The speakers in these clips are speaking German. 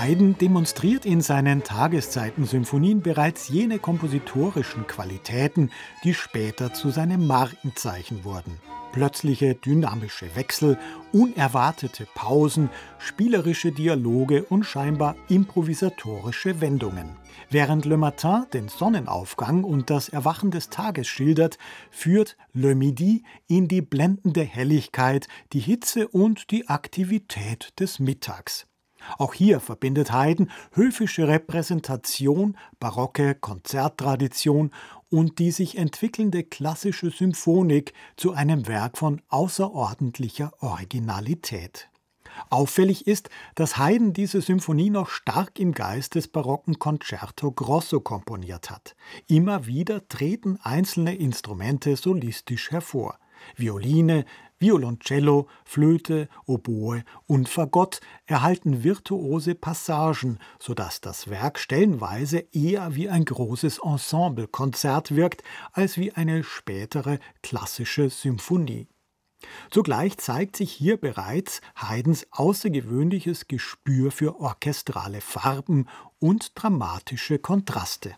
Haydn demonstriert in seinen Tageszeiten-Symphonien bereits jene kompositorischen Qualitäten, die später zu seinem Markenzeichen wurden. Plötzliche dynamische Wechsel, unerwartete Pausen, spielerische Dialoge und scheinbar improvisatorische Wendungen. Während Le Matin den Sonnenaufgang und das Erwachen des Tages schildert, führt Le Midi in die blendende Helligkeit, die Hitze und die Aktivität des Mittags. Auch hier verbindet Haydn höfische Repräsentation, barocke Konzerttradition und die sich entwickelnde klassische Symphonik zu einem Werk von außerordentlicher Originalität. Auffällig ist, dass Haydn diese Symphonie noch stark im Geist des barocken Concerto Grosso komponiert hat. Immer wieder treten einzelne Instrumente solistisch hervor. Violine, Violoncello, Flöte, Oboe und Fagott erhalten virtuose Passagen, sodass das Werk stellenweise eher wie ein großes Ensemblekonzert wirkt, als wie eine spätere klassische Symphonie. Zugleich zeigt sich hier bereits Haydns außergewöhnliches Gespür für orchestrale Farben und dramatische Kontraste.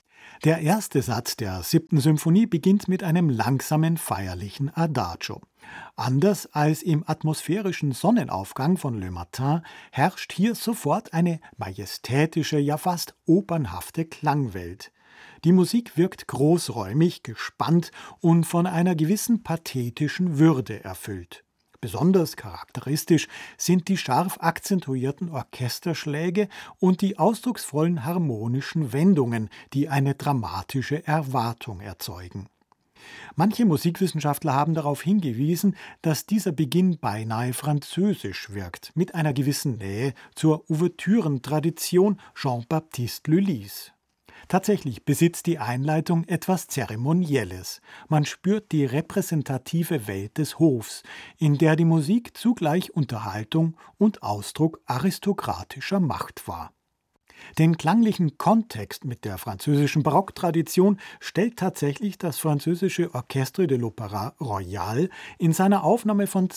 Der erste Satz der 7. Symphonie beginnt mit einem langsamen, feierlichen Adagio. Anders als im atmosphärischen Sonnenaufgang von Le Matin herrscht hier sofort eine majestätische, ja fast opernhafte Klangwelt. Die Musik wirkt großräumig, gespannt und von einer gewissen pathetischen Würde erfüllt. Besonders charakteristisch sind die scharf akzentuierten Orchesterschläge und die ausdrucksvollen harmonischen Wendungen, die eine dramatische Erwartung erzeugen. Manche Musikwissenschaftler haben darauf hingewiesen, dass dieser Beginn beinahe französisch wirkt, mit einer gewissen Nähe zur Ouvertürentradition Jean-Baptiste Lully's. Tatsächlich besitzt die Einleitung etwas Zeremonielles. Man spürt die repräsentative Welt des Hofs, in der die Musik zugleich Unterhaltung und Ausdruck aristokratischer Macht war. Den klanglichen Kontext mit der französischen Barocktradition stellt tatsächlich das französische Orchestre de l'Opéra Royal in seiner Aufnahme von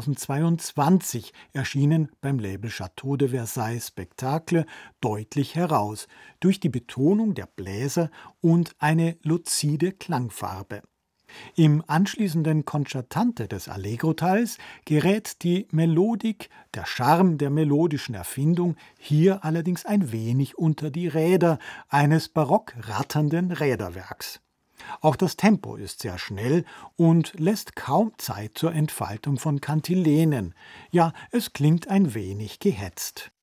2022, erschienen beim Label Château de Versailles Spectacle, deutlich heraus, durch die Betonung der Bläser und eine luzide Klangfarbe. Im anschließenden Concertante des Allegro-Teils gerät die Melodik, der Charme der melodischen Erfindung, hier allerdings ein wenig unter die Räder eines barock ratternden Räderwerks. Auch das Tempo ist sehr schnell und lässt kaum Zeit zur Entfaltung von Kantilenen. Ja, es klingt ein wenig gehetzt.